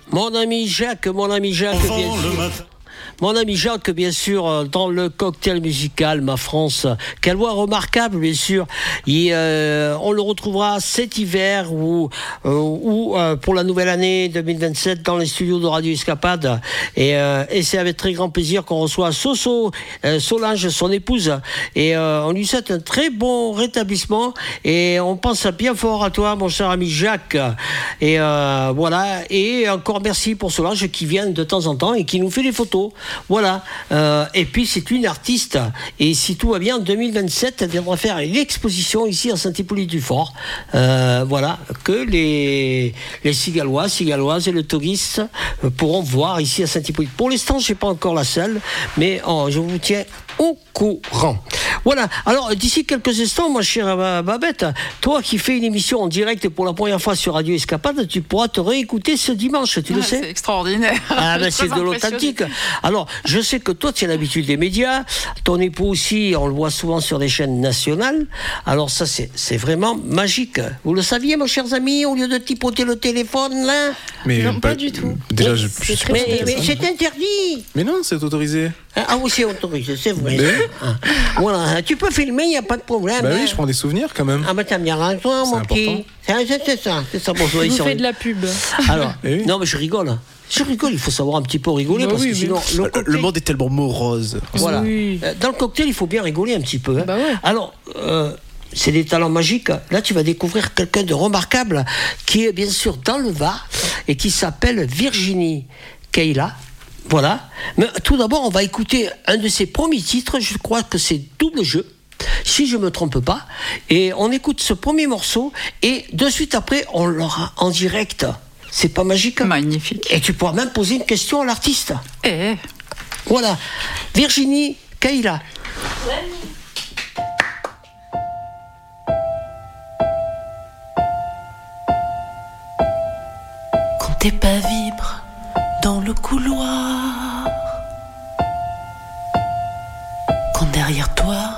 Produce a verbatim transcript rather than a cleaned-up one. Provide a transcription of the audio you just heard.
Mon ami Jacques, mon ami Jacques, bien sûr. Mon ami Jacques, bien sûr, dans le cocktail musical Ma France. Quelle voix remarquable, bien sûr. Et, euh, on le retrouvera cet hiver ou, euh, ou euh, pour la nouvelle année deux mille vingt-sept dans les studios de Radio Escapade. Et, euh, et c'est avec très grand plaisir qu'on reçoit Soso, euh, Solange, son épouse. Et euh, on lui souhaite un très bon rétablissement. Et on pense bien fort à toi, mon cher ami Jacques. Et euh, voilà. Et encore merci pour Solange qui vient de temps en temps et qui nous fait des photos. Voilà. Euh, et puis c'est une artiste. Et si tout va bien, en deux mille vingt-sept, elle viendra faire une exposition ici à Saint-Hippolyte-du-Fort. Euh, voilà. Que les, les Cigalois, Cigaloises et les touristes pourront voir ici à Saint-Hippolyte. Pour l'instant, je n'ai pas encore la salle, mais oh, je vous tiens au courant. Voilà. Alors, d'ici quelques instants, ma chère Babette, toi qui fais une émission en direct pour la première fois sur Radio Escapade, tu pourras te réécouter ce dimanche, tu ah, le sais. C'est extraordinaire. Ah ben c'est de l'authentique. Alors, je sais que toi, tu as l'habitude des médias, ton époux aussi, on le voit souvent sur des chaînes nationales. Alors ça, c'est, c'est vraiment magique. Vous le saviez, mes chers amis, au lieu de typoter le téléphone, là? Mais non, pas, pas du tout. Déjà, je, je je mais, mais c'est interdit. Mais non, c'est autorisé. Ah oui, c'est autorisé, c'est vrai. Mais... Ah. Voilà, tu peux filmer, il n'y a pas de problème. Bah hein. oui, je prends des souvenirs quand même. Ah bah t'as bien raison, mon petit. C'est, c'est, c'est ça, c'est ça. Bon, je vous faites de la pub. Alors, oui. Non mais je rigole. Je rigole, il faut savoir un petit peu rigoler bah parce oui, que sinon le, cocktail... le monde est tellement morose. Voilà. Oui. Dans le cocktail, il faut bien rigoler un petit peu. Hein. Bah ouais. Alors, euh, c'est des talents magiques. Là, tu vas découvrir quelqu'un de remarquable qui est bien sûr dans le Var et qui s'appelle Virginie Keila. Voilà. Mais tout d'abord, on va écouter un de ses premiers titres. Je crois que c'est Double Jeu, si je ne me trompe pas. Et on écoute ce premier morceau et de suite après, on l'aura en direct. C'est pas magique? Magnifique. Et tu pourras même poser une question à l'artiste. Eh. Voilà. Virginie Keila. Ouais. Quand tes pas vibrent dans le couloir, quand derrière toi